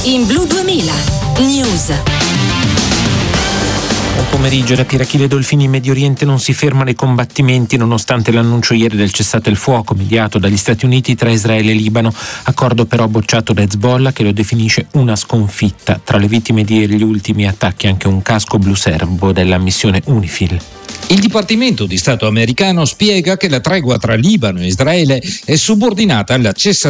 In Blu 2000 News. Buon pomeriggio. Da Pirachile Dolfini in Medio Oriente non si fermano i combattimenti nonostante l'annuncio ieri del cessate il fuoco mediato dagli Stati Uniti tra Israele e Libano, accordo però bocciato da Hezbollah che lo definisce una sconfitta. Tra le vittime degli ultimi attacchi anche un casco blu serbo della missione UNIFIL. Il Dipartimento di Stato americano spiega che la tregua tra Libano e Israele è subordinata alla cessazione